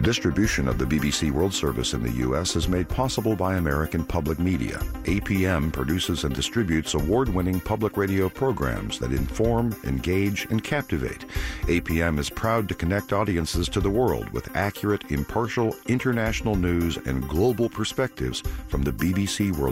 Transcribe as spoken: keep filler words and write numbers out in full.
Distribution of the B B C World Service in the U S is made possible by American Public Media. A P M produces and distributes award-winning public radio programs that inform, engage, and captivate. A P M is proud to connect audiences to the world with accurate, impartial, international news and global perspectives from the B B C World